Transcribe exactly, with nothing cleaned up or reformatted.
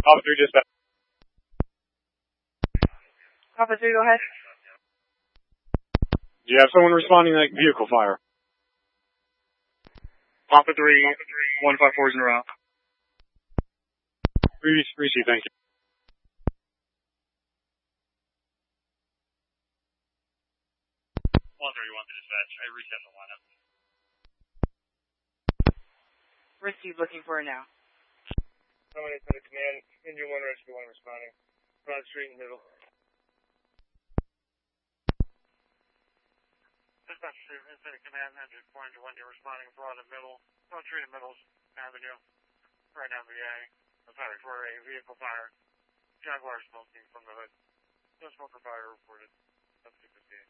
Alpha three dispatch. Alpha three, go ahead. Do you have someone responding like vehicle fire? Alpha three, one five four is in route. Receive, thank you. one thirty-one to dispatch. I reset the lineup. Receive, looking for it now. Someone is in the command. Engine one, rescue one responding. Broad Street in the middle. Dispatch two, Infinite Command, engine four, engine one, you're responding broad in the middle. Broad Street in Middle Avenue. Right now, V A. I'm sorry, for a vehicle fire. Jaguar smoking from the hood. No smoker fire reported. That's two fifty-eight.